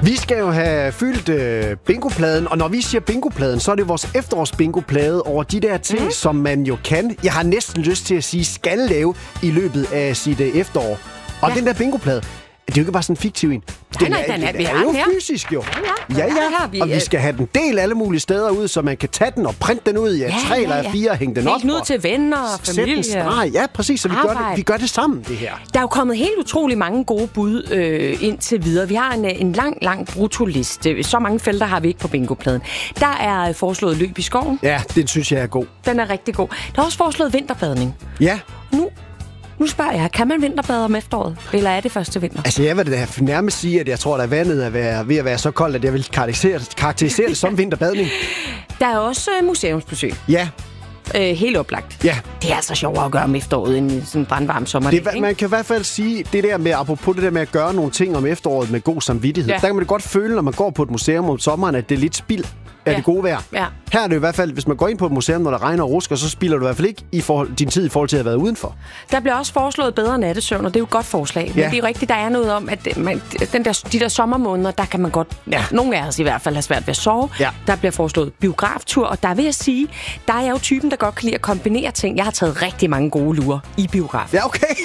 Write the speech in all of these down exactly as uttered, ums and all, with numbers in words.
Vi skal jo have fyldt øh, bingopladen, og når vi siger bingopladen, så er det vores efterårsbingoplade over de der ting, mm. som man jo kan. Jeg har næsten lyst til at sige, skal lave i løbet af sit øh, efterår. Og ja. den der bingoplade, det er jo ikke bare sådan en fiktiv en. Den nej, nej, den er, den er, er jo her. fysisk, jo. Ja, ja. ja, ja. Vi, og vi skal have den del alle mulige steder ud, så man kan tage den og printe den ud i ja, tre eller ja, ja. fire og hænge den op. Helt ud til venner og familie. Nej, ja, præcis. Så vi gør, det, vi gør det sammen, det her. Der er jo kommet helt utrolig mange gode bud øh, indtil videre. Vi har en, en lang, lang brutoliste. Så mange felter har vi ikke på bingopladen. Der er foreslået løb i skoven. Ja, den synes jeg er god. Den er rigtig god. Der er også foreslået vinterbadning. Ja. Nu... Nu spørger jeg, kan man vinterbade om efteråret? Eller er det første vinter? Altså, jeg vil da nærmest sige, at jeg tror, at vandet er ved at være så koldt, at jeg vil karakterisere, karakterisere det som vinterbadning. Der er også museumsbesøg. Ja. Øh, helt oplagt. Ja. Det er altså sjovere at gøre om efteråret end sådan en brandvarm sommer. Det, man kan i hvert fald sige, det der med, apropos det der med at gøre nogle ting om efteråret med god samvittighed. Ja. Der kan man det godt føle, når man går på et museum om sommeren, at det er lidt spild af ja. det gode vejr. Ja. Her er det i hvert fald, hvis man går ind på et museum, når der regner og rusker, så spilder du i hvert fald ikke i forhold, din tid i forhold til at have været udenfor. Der bliver også foreslået bedre nattesøvn, og det er jo et godt forslag. Men ja. det er jo rigtigt, der er noget om, at man, den der, de der sommermåneder, der kan man godt, ja. nogle af os i hvert fald, have svært ved at sove. Ja. Der bliver foreslået biograftur, og der vil jeg sige, der er jeg jo typen, der godt kan lide at kombinere ting. Jeg har taget rigtig mange gode lurer i biografen. Ja, okay.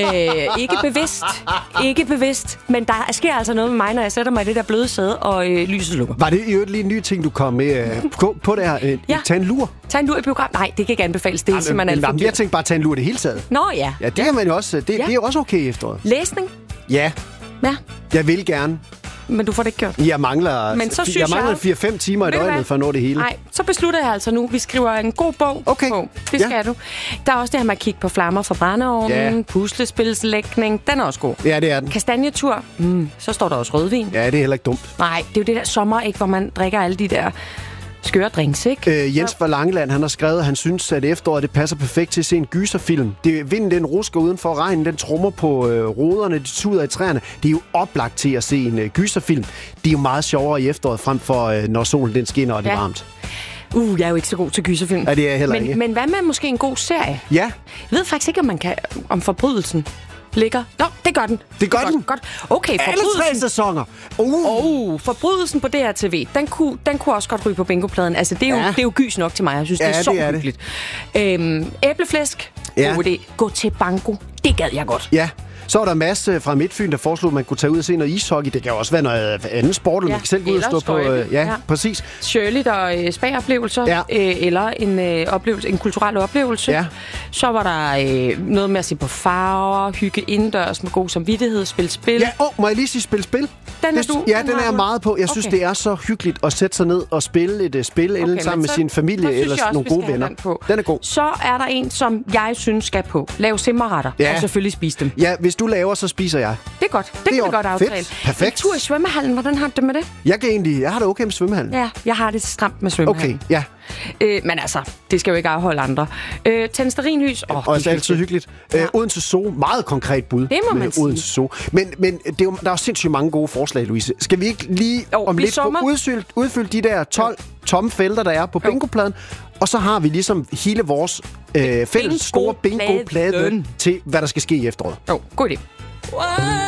øh, ikke bevidst, ikke bevidst, men der sker altså noget med mig, når jeg sætter mig i det der bløde sæde, og øh, lyset lukker. Var det jo lige en ny ting, du kom med øh, på, på det her? Øh, ja. Tag en lur. Tag en lur i biografen. Nej, det kan ikke anbefales. Det er simpelthen alt for dyrt. Jeg tænkte bare, at tage en lur det hele taget. Nå ja. Ja, det ja. kan man jo også. Det, ja. det er jo også okay i efteråret. Læsning? Ja. Ja. Jeg vil gerne. Men du får det ikke gjort. Jeg mangler, Men så jeg mangler fire fem timer i døgnet for at nå det hele. Nej, så beslutter jeg altså nu. Vi skriver en god bog okay. på. Det skal ja. du. Der er også det her med at kigge på flammer fra brændeovnen. Ja. Puslespilslægning. Den er også god. Ja, det er den. Kastanjetur. Mm, så står der også rødvin. Ja, det er heller ikke dumt. Nej, det er jo det der sommer, ikke, hvor man drikker alle de der skøre drinks, ikke? Øh, Jens fra Langeland, han har skrevet, at han synes, at efteråret det passer perfekt til at se en gyserfilm. Det, vinden den rusker udenfor, regnen den trummer på øh, roderne, de tuder i træerne. Det er jo oplagt til at se en øh, gyserfilm. Det er jo meget sjovere i efteråret, frem for øh, når solen den skinner og det er ja. varmt. Uh, jeg er jo ikke så god til gyserfilm. Ja, det er jeg heller men, ikke. Men hvad med måske en god serie? Ja. Jeg ved faktisk ikke, om man kan om forbrydelsen ligger. Nå, det gør den. Det gør det den? Godt. Okay, alle tre sæsoner. Uh. Oh, forbrydelsen på D R T V, den kunne, den kunne også godt ryge på bingopladen. Altså, det er, ja. jo, det er jo gys nok til mig. Jeg synes, ja, det er så det er hyggeligt. Det. Øhm, æbleflæsk. Ja. God idé. Gå til banko. Det gad jeg godt. Ja. Så var der Mads fra Midtfyn, der foreslog, at man kunne tage ud og se noget ishockey. Det kan jo også være noget andet sport, eller ja, man kan selv gå ud og stå på. Øh, ja, ja, præcis. Sjøligt og øh, spa-oplevelser, ja. øh, eller en, øh, oplevelse, en kulturel oplevelse. Ja. Så var der øh, noget med at se på farver, hygge indendørs med god samvittighed, spille spil. Ja, åh, må jeg lige sige spille spil? Den er det, du, ja, den, den er jeg meget på. Jeg synes, okay. det er så hyggeligt at sætte sig ned og spille et uh, spil, okay, enten sammen så, med sin familie eller også, nogle gode venner. Den, den er god. Så er der en, som jeg synes skal på. Lav simmerretter, ja. og selvfølgelig spise dem. Ja, hvis du laver, så spiser jeg. Det er godt. Det, det kan vi godt aftale. Perfekt. En tur i svømmehallen, hvordan har du det med det? Jeg kan egentlig, jeg har det okay med svømmehallen. Ja, jeg har det stramt med svømmehallen. Okay, ja. Øh, men altså, det skal jo ikke afholde andre. Øh, tænd stearinlys. Oh, og det er altid hyggeligt. Ja. Øh, Odense Zoo, meget konkret bud. Det må man sige. Odense Zoo. Men, men det er jo, der er jo sindssygt mange gode forslag, Louise. Skal vi ikke lige jo, om lidt få udfyldt, udfyldt de der tolv jo. tomme felter, der er på bingopladen? Og så har vi ligesom hele vores øh, fælles store bingo-plade til, hvad der skal ske i efteråret. Jo, god idé.